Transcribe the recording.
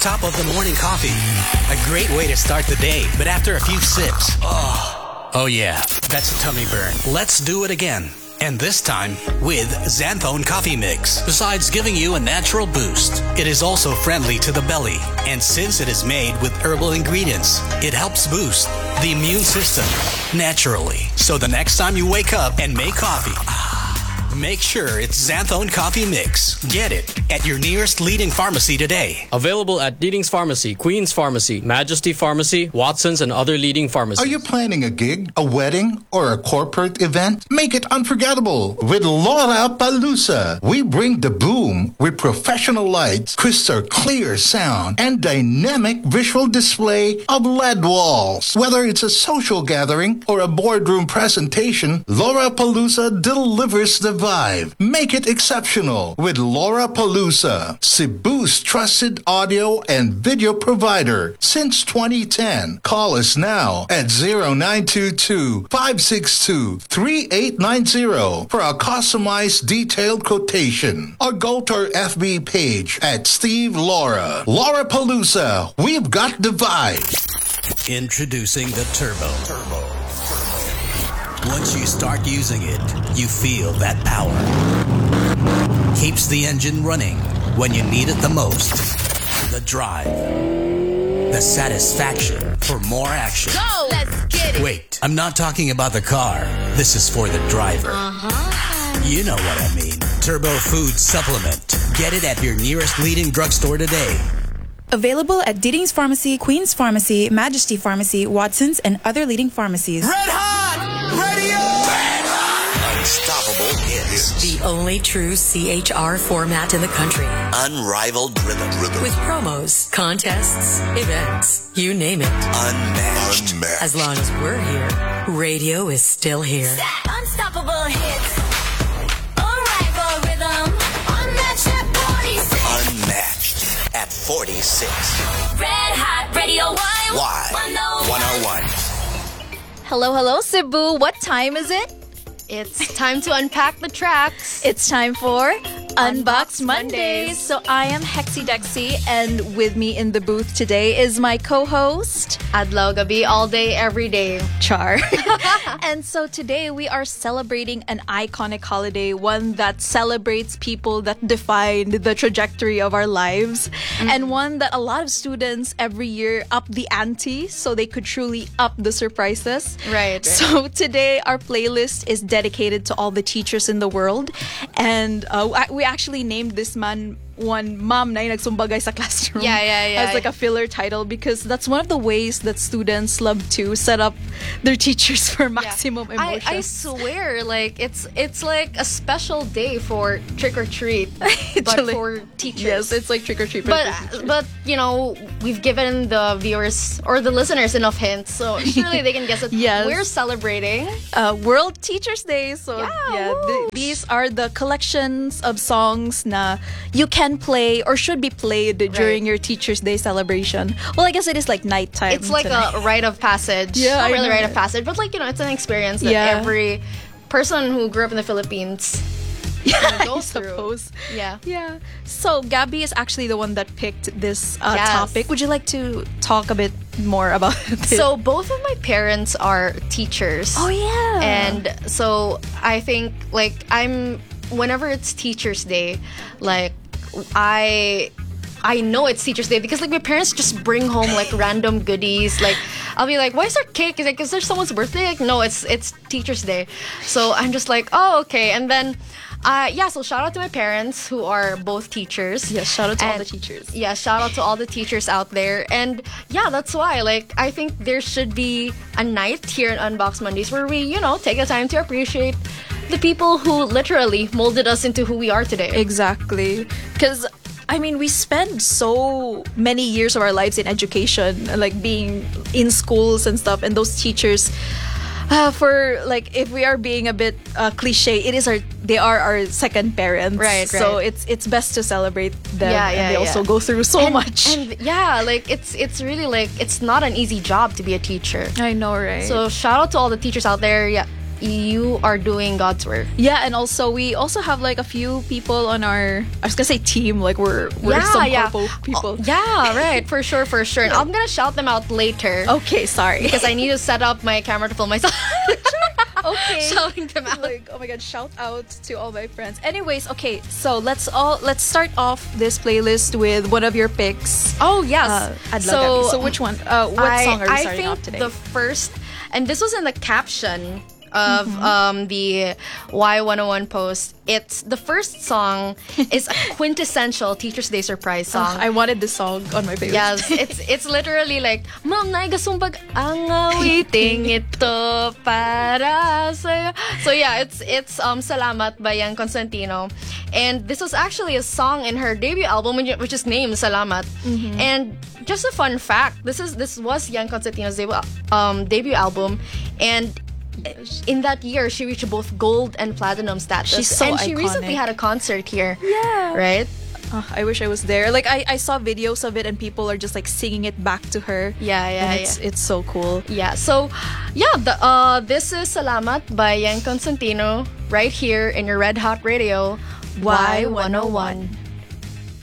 top of the morning coffee. A great way to start the day, but after a few sips, oh yeah, that's a tummy burn. Let's do it again. And this time with Xanthone Coffee Mix. Besides giving you a natural boost, it is also friendly to the belly. And since it is made with herbal ingredients, it helps boost the immune system naturally. So the next time you wake up and make coffee, make sure it's Xanthone Coffee Mix. Get it at your nearest leading pharmacy today. Available at Leading's Pharmacy, Queen's Pharmacy, Majesty Pharmacy, Watson's, and other leading pharmacies. Are you planning a gig, a wedding, or a corporate event? Make it unforgettable with Laura Palusa. We bring the boom with professional lights, crystal clear sound, and dynamic visual display of LED walls. Whether it's a social gathering or a boardroom presentation, Laura Palusa delivers the vibe. Make it exceptional with Laura Palusa, Cebu's trusted audio and video provider since 2010. Call us now at 0922-562-3890 for a customized detailed quotation, or go to our FB page at Steve Laura. Laura Palusa, we've got the vibe. Introducing the Turbo. Once you start using it, you feel that power. Keeps the engine running when you need it the most. The drive. The satisfaction for more action. Go! Let's get it! Wait, I'm not talking about the car. This is for the driver. You know what I mean. Turbo Food Supplement. Get it at your nearest leading drugstore today. Available at Leading's Pharmacy, Queen's Pharmacy, Majesty Pharmacy, Watson's, and other leading pharmacies. Red Hot Radio! Red Hot! Unstoppable hits. The only true CHR format in the country. Unrivaled rhythm. With promos, contests, events, you name it. Unmatched. As long as we're here, radio is still here. Unstoppable hits. Unrivaled rhythm. Unmatched at 46. Unmatched at 46. Red Hot Radio Y101. Hello, Cebu. What time is it? It's time to unpack the tracks. It's time for Unbox Mondays. So I am Hexy Dexy, and with me in the booth today is my co-host, Adlaw Gabi, all day, every day. Char. And so today we are celebrating an iconic holiday, one that celebrates people that defined the trajectory of our lives, and one that a lot of students every year up the ante so they could truly up the surprises. Right. So today our playlist is dedicated to all the teachers in the world, and we actually named this one Ma'am na yung nagsumbagay sa classroom. Yeah. As like a filler title, because that's one of the ways that students love to set up their teachers for maximum emotion. I swear, like it's like a special day for trick or treat, but for teachers. Yes, it's like trick or treat. But you know, we've given the viewers or the listeners enough hints, so surely they can guess it. Yes. We're celebrating World Teachers Day. So these are the collections of songs na you can play or should be played during your Teachers Day celebration. Well, I guess it is like nighttime. It's like a rite of passage. Yeah, not really rite of passage, but like, you know, it's an experience that every person who grew up in the Philippines go through. Suppose. Yeah. So Gabby is actually the one that picked this topic. Would you like to talk a bit more about it? So both of my parents are teachers. Oh yeah. And so I think like whenever it's Teachers Day, like I know it's Teachers Day because like my parents just bring home like random goodies. Like I'll be like, why is there cake? Is like, is there someone's birthday? Like, no, it's Teachers Day. So I'm just like, oh, okay. And then so shout out to my parents who are both teachers. Yes, shout out to all the teachers. Yeah, shout out to all the teachers out there. And yeah, that's why like I think there should be a night here in Unbox Mondays where we, you know, take the time to appreciate the people who literally molded us into who we are today. Exactly. Because I mean, we spend so many years of our lives in education, like being in schools and stuff, and those teachers, for like, if we are being a bit cliche, they are our second parents. Right. So it's best to celebrate them. And they also go through so much. And like it's really like it's not an easy job to be a teacher. I know, right? So shout out to all the teachers out there. Yeah. you are doing God's work. Yeah, and also we also have like a few people on our, I was gonna say team, like we're some corpo people. Yeah, right, for sure. And I'm gonna shout them out later. Okay, sorry. Because I need to set up my camera to film myself. Okay. Shouting them out. Like, oh my god, shout out to all my friends. Anyways, okay, so let's start off this playlist with one of your picks. Oh yes. So which one? What song are we starting off today? The first, and this was in the caption of the Y101 post. It's the first song is a quintessential Teacher's Day surprise song. I wanted this song on my playlist. Yes, it's literally like Ma'am naigasumpag ang awiting ito para sa'yo. So yeah, it's Salamat by Yang Constantino, and this was actually a song in her debut album which is named Salamat. And just a fun fact, this was Yang Constantino's debut album, and in that year she reached both gold and platinum status. She's so and she iconic. recently had a concert here. Yeah. Right? I wish I was there. Like I saw videos of it and people are just like singing it back to her. Yeah. It's so cool. Yeah. So this is Salamat by Yang Constantino right here in your Red Hot Radio Y101.